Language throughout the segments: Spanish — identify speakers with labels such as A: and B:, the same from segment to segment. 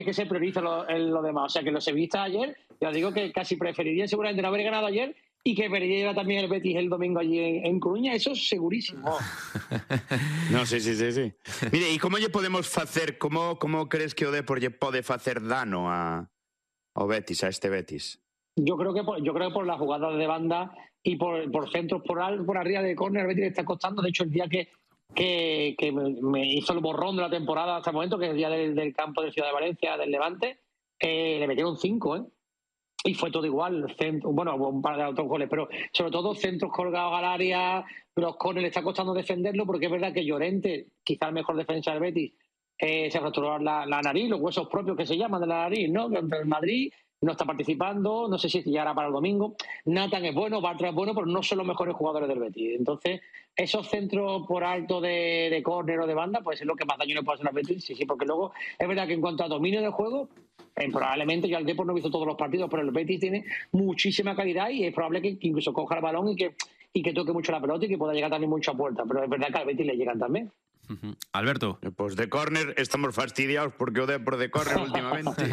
A: que se prioriza lo demás. O sea, que los sevillistas ayer, ya digo que casi preferirían seguramente no haber ganado ayer y que perdiera también el Betis el domingo allí en Coruña, eso segurísimo.
B: No, sí. Mire, e como lle podemos facer, como crees que o Depor lle pode facer dano ao Betis, a este Betis?
A: Yo creo que por las jugadas de banda y por centros por arriba de córner, el Betis le está costando. De hecho, el día que me hizo el borrón de la temporada hasta el momento, que es el día del campo de Ciudad de Valencia, del Levante, le metieron 5, y fue todo igual, bueno, un par de otros goles, pero sobre todo centros colgados al área, los córneres le está costando defenderlo, porque es verdad que Llorente, quizá el mejor defensa del Betis, se fracturó la nariz, los huesos propios que se llaman de la nariz, ¿no? Contra el Madrid, no está participando, no sé si ya era para el domingo. Nathan es bueno, Bartra es bueno, pero no son los mejores jugadores del Betis. Entonces, esos centros por alto de córner o de banda, pues es lo que más daño le puede hacer al Betis, sí, porque luego es verdad que en cuanto a dominio del juego, probablemente yo al Depor no he visto todos los partidos, pero el Betis tiene muchísima calidad y es probable que incluso coja el balón y que toque mucho la pelota y que pueda llegar también mucho a puerta, pero es verdad que al Betis le llegan también.
C: Alberto.
B: Pues de córner estamos fastidiados porque o Depor de córner últimamente.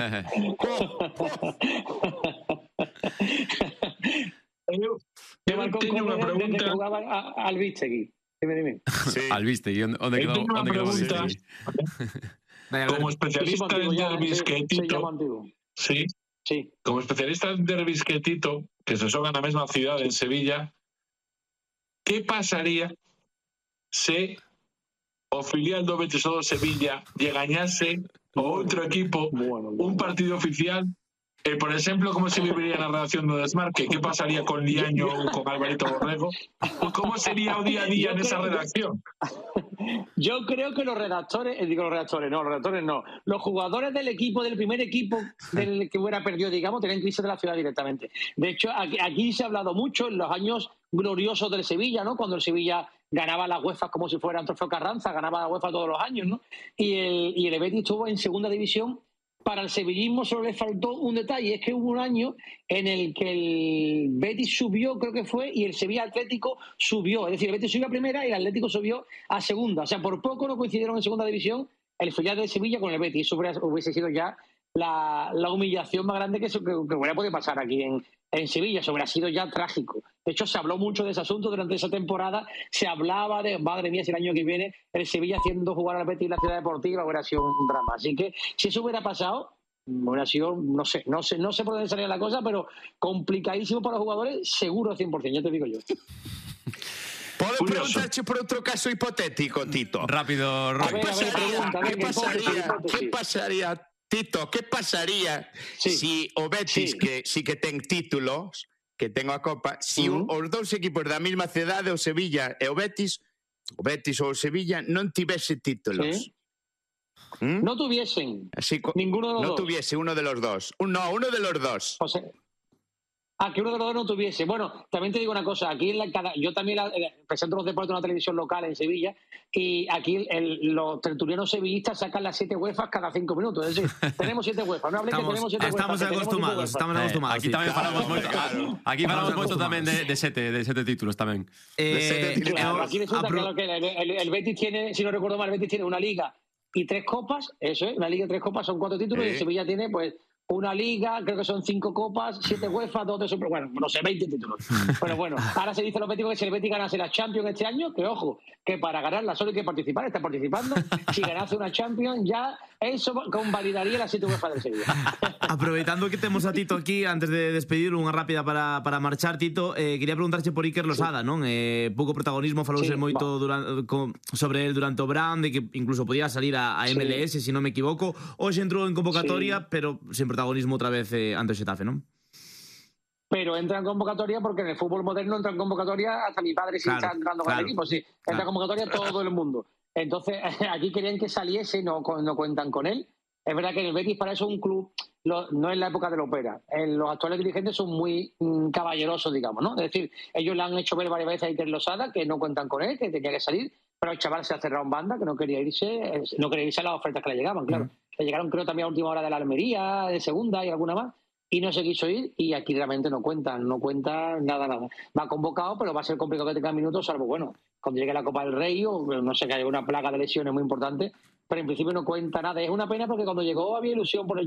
D: Eu teño unha pregunta.
A: Que jugaba al Vístegui. Dime.
C: Sí. Al Vístegui, onde quedou?
D: Teño unha pregunta. Como especialista en derbis que Tito... Sí. Como especialista en derbis que Tito, que se xoga na mesma cidade, en Sevilla, que pasaría se o filial do Betis ou do Sevilla lle gañase o outro equipo un partido oficial e, por exemplo, como se viviría na redacción do Desmarque? Que pasaría con Liaño ou con Alvarito Borrego? Como sería o día a día nesa redacción?
A: Yo creo que los redactores no. Los jugadores del primer equipo del que hubiera perdido, digamos, tenían que irse de la ciudad directamente. De hecho, aquí se ha hablado mucho en los años gloriosos del Sevilla, ¿no? Cuando el Sevilla ganaba la UEFA como si fuera un trofeo Carranza, ganaba la UEFA todos los años, ¿no? Y el Betis estuvo en segunda división. Para el sevillismo solo le faltó un detalle, es que hubo un año en el que el Betis subió, creo que fue, y el Sevilla Atlético subió. Es decir, el Betis subió a primera y el Atlético subió a segunda. O sea, por poco no coincidieron en segunda división el filial de Sevilla con el Betis. Eso hubiese sido ya la humillación más grande que hubiera podido pasar aquí en Sevilla. Eso hubiera sido ya trágico. De hecho, se habló mucho de ese asunto durante esa temporada. Se hablaba de, madre mía, si el año que viene el Sevilla haciendo jugar al Betis en la Ciudad Deportiva, hubiera sido un drama. Así que si eso hubiera pasado, hubiera sido, no sé por dónde salía la cosa, pero complicadísimo para los jugadores, seguro 100%, ya te digo yo.
B: Podo preguntarche por outro caso hipotético, Tito?
C: Rápido, Roy.
B: ¿Qué pasaría, Tito, que pasaría si o Betis, que sí que ten títulos, que ten a Copa, si os dous equipos da mesma cidade, o Sevilla e o Betis ou o Sevilla, non tivese títulos?
A: No tuviesen ninguno de los dos.
B: No tuviese uno de los dos. Uno de los dos.
A: O sea, que uno de los dos no tuviese. Bueno, también te digo una cosa. Aquí yo también presento los deportes en una televisión local en Sevilla y aquí los tertulianos sevillistas sacan las 7 UEFAs cada 5 minutos. Es decir, tenemos 7 UEFAs. No hablé que tenemos 7
C: UEFAs. Estamos acostumados. Aquí tamén falamos moito. Aquí falamos moito tamén de sete títulos tamén.
A: Claro, aquí resulta que el Betis tiene, si no recuerdo mal, el Betis tiene una liga y 3 copas, eso es, una liga y 3 copas son 4 títulos y Sevilla tiene pues una liga, creo que son 5 copas, 7 UEFA, 2 de Super, bueno, no sé, 20 títulos. Pero bueno, ahora se dice los béticos que si el Betis ganase la Champions este año, que ojo, que para ganarla solo hay que participar, está participando. Si ganase una Champions, ya eso convalidaría la 7 UEFA del Sevilla.
E: Aproveitando que temos a Tito aquí, antes de despedir, unha rápida para marchar, Tito, quería preguntarche por Iker Losada, non? Pouco protagonismo, falouse moito sobre el durante o Brand, de que incluso podía salir a MLS, se non me equivoco. Hoxe entrou en convocatoria, pero sempre protagonismo outra vez ante o Xetafe, non?
A: Pero entra en convocatoria porque en el fútbol moderno entra en convocatoria hasta mi padre si está entrando con el equipo, sí. Entra en convocatoria todo el mundo. Entonces, aquí querían que saliese, no cuentan con él. Es verdad que en el Betis para eso un club, no es la época de la ópera. Los actuales dirigentes son muy caballerosos, digamos, ¿no? Es decir, ellos le han hecho ver varias veces a Iker Losada que no cuentan con él, que tenía que salir, pero el chaval se ha cerrado en banda, que no quería irse a las ofertas que le llegaban, claro. Le llegaron creo también a última hora de la Almería, de segunda y alguna más, y no se quiso ir y aquí realmente no cuenta nada. Va convocado, pero va a ser complicado que tenga minutos, salvo, bueno, cuando llegue la Copa del Rey o no sé, que haya una plaga de lesiones muy importante, pero en principio no cuenta nada. Es una pena porque cuando llegó había ilusión por el